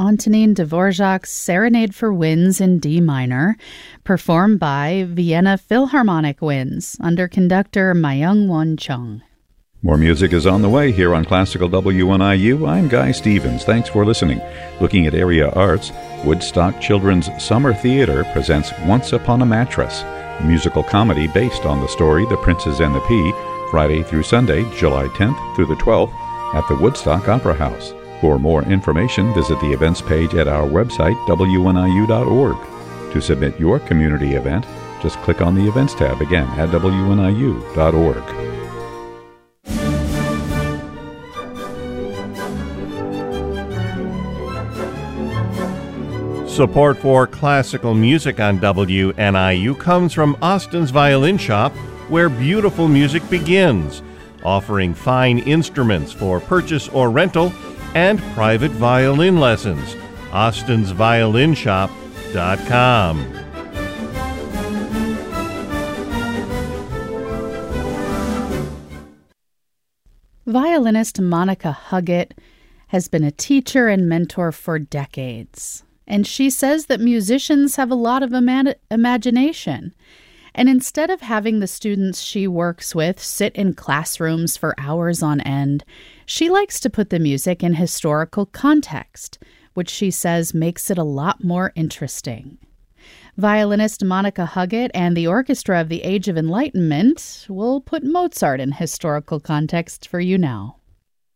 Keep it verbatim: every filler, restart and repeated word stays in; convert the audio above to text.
Antonin Dvorak's Serenade for Winds in D minor, performed by Vienna Philharmonic Winds under conductor Myung-Won Chung. More music is on the way here on Classical W N I U. I'm Guy Stevens. Thanks for listening. Looking at area arts, Woodstock Children's Summer Theater presents Once Upon a Mattress, a musical comedy based on the story The Princess and the Pea, Friday through Sunday, July tenth through the twelfth, at the Woodstock Opera House. For more information, visit the events page at our website, W N I U dot org. To submit your community event, just click on the Events tab again at W N I U dot org. Support for classical music on W N I U comes from Austin's Violin Shop, where beautiful music begins, offering fine instruments for purchase or rental and private violin lessons. Austin's Violin Shop dot com. Violinist Monica Huggett has been a teacher and mentor for decades. And she says that musicians have a lot of ima- imagination. And instead of having the students she works with sit in classrooms for hours on end, she likes to put the music in historical context, which she says makes it a lot more interesting. Violinist Monica Huggett and the Orchestra of the Age of Enlightenment will put Mozart in historical context for you now.